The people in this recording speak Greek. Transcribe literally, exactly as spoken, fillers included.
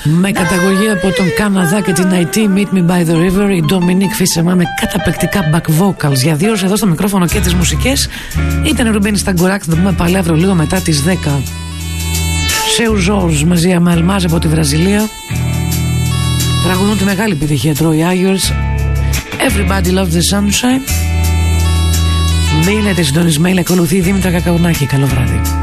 Με καταγωγή από τον Καναδά και την άι τι, Meet Me by the River, η Dominique Fils-Aimé με καταπληκτικά back vocals. Για δύο ώρες εδώ στο μικρόφωνο και τις μουσικές ήταν η Ρουμπένη Σταγκουράκη. Θα το πούμε πάλι αύριο λίγο μετά τις δέκα. Σεου Ζορζ μαζί με Αλμάζ από τη Βραζιλία. Τραγουδούν τη μεγάλη επιτυχία Troy Ayers. Everybody loves the sunshine. Μείνετε συντονισμένοι, ακολουθεί η Δήμητρα Κακαουνάκη. Καλό βράδυ.